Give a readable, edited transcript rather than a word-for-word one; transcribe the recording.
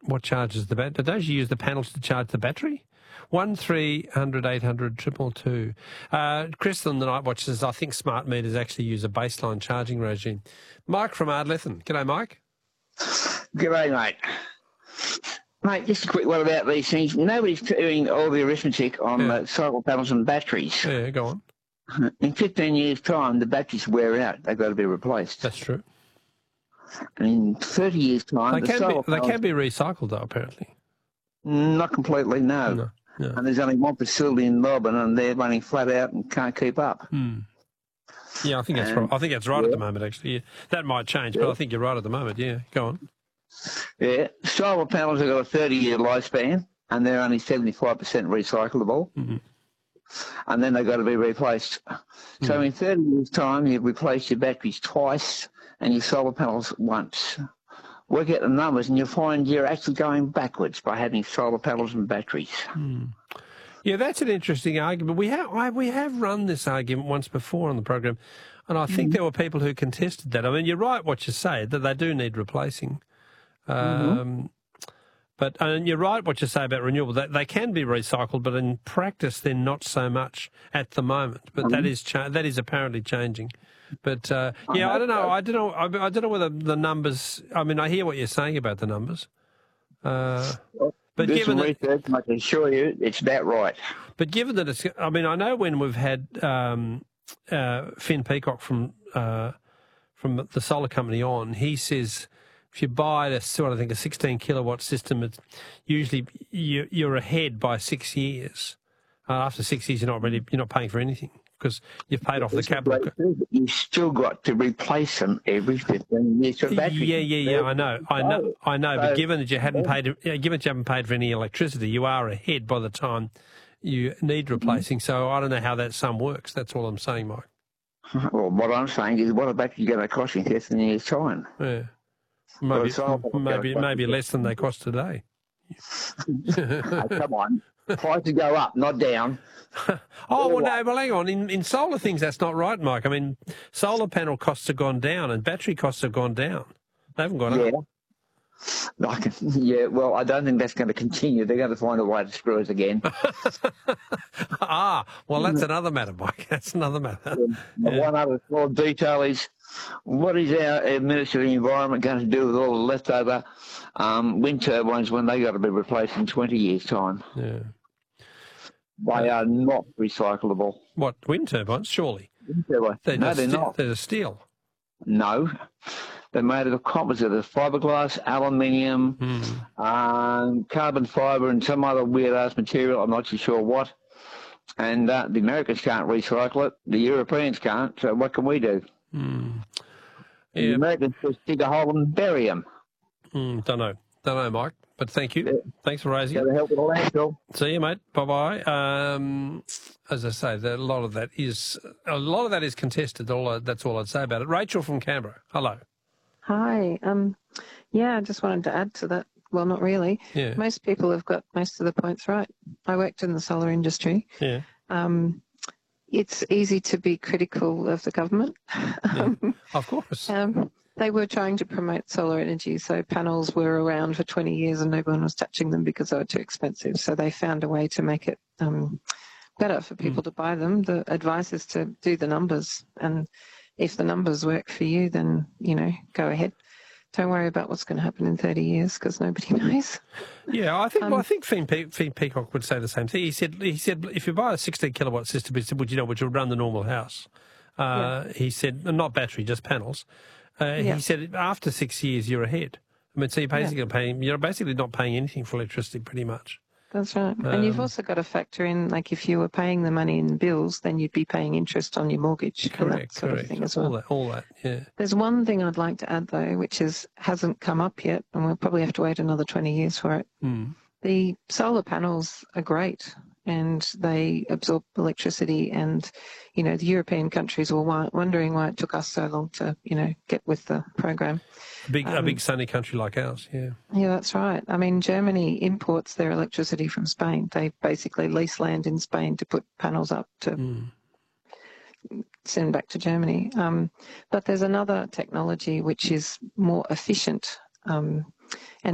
what charges the battery? Don't you use the panels to charge the battery? 1300 800 222. Chris on the Night Watch says, I think smart meters actually use a baseline charging regime. Mike from Ardlethan. G'day, Mike. G'day, mate. Mate, just a quick one about these things. Nobody's doing all the arithmetic on solar panels and batteries. Yeah, go on. In 15 years' time, the batteries wear out. They've got to be replaced. That's true. And in 30 years' time, they can be recycled, though, apparently. Not completely, no. And there's only one facility in Melbourne, and they're running flat out and can't keep up. Yeah, I think that's right. I think that's right at the moment, actually. Yeah. That might change, but I think you're right at the moment. Yeah, go on. Yeah, solar panels have got a 30-year lifespan, and they're only 75% recyclable. And then they've got to be replaced. So in 30 years' time, you've replaced your batteries twice and your solar panels once. Work out the numbers, and you'll find you're actually going backwards by having solar panels and batteries. Yeah, that's an interesting argument. We have run this argument once before on the program, and I think there were people who contested that. I mean, you're right what you say, that they do need replacing. But and you're right what you say about renewable. They can be recycled, but in practice they're not so much at the moment. But that is apparently changing. But yeah, I don't know. I don't know whether the numbers. I mean, I hear what you're saying about the numbers. But do some research, I can assure you it's about right. But given that it's, I mean, I know when we've had Finn Peacock from the solar company on, he says if you buy a 16 kilowatt system, it's usually you're ahead by 6 years. After 6 years, you're not paying for anything because you've paid off the capital. You've still got to replace them every 15 years for batteries. Yeah. I know. But given that you haven't paid for any electricity, you are ahead by the time you need replacing. So I don't know how that sum works. That's all I'm saying, Mike. Well, what I'm saying is, what a battery going to cost in 15 years' time? Yeah. Maybe less than they cost today. Oh, come on. Prices go up, not down. Well, hang on. In solar things, that's not right, Mike. I mean, solar panel costs have gone down and battery costs have gone down. They haven't gone up. Yeah, well, I don't think that's going to continue. They're going to find a way to screw us again. Well, that's another matter, Mike. That's another matter. One other small detail is, what is our Minister of the Environment going to do with all the leftover wind turbines when they got to be replaced in 20 years' time? Yeah. They are not recyclable. What, wind turbines? Surely. Wind turbines. They're not. They're steel. No. They're made of a composite of fiberglass, aluminium, carbon fibre and some other weird-ass material. I'm not too sure what. And the Americans can't recycle it. The Europeans can't. So what can we do? The Americans just dig a hole and bury them. Don't know, Mike. But thank you. Yeah. Thanks for raising it. Help with the landfill. See you, mate. Bye-bye. As I say, a lot of that is contested. That's all I'd say about it. Rachel from Canberra. Hello. Hi. I just wanted to add to that. Well, not really. Yeah. Most people have got most of the points right. I worked in the solar industry. Yeah. It's easy to be critical of the government. Yeah. Of course. They were trying to promote solar energy, so panels were around for 20 years and no one was touching them because they were too expensive. So they found a way to make it better for people to buy them. The advice is to do the numbers, and if the numbers work for you, then, go ahead. Don't worry about what's going to happen in 30 years because nobody knows. Yeah, I think Finn Peacock would say the same thing. He said if you buy a 16 kilowatt system, which would run the normal house, he said, not battery, just panels. He said after 6 years you're ahead. I mean, so you're basically not paying anything for electricity, pretty much. That's right. And you've also got to factor in, like, if you were paying the money in bills, then you'd be paying interest on your mortgage. Correct. Sort of thing as well. All that, yeah. There's one thing I'd like to add, though, which hasn't come up yet, and we'll probably have to wait another 20 years for it. The solar panels are great, and they absorb electricity, and, the European countries were wondering why it took us so long to, get with the program. A big sunny country like ours, yeah. Yeah, that's right. I mean, Germany imports their electricity from Spain. They basically lease land in Spain to put panels up to send back to Germany. But there's another technology which is more efficient, and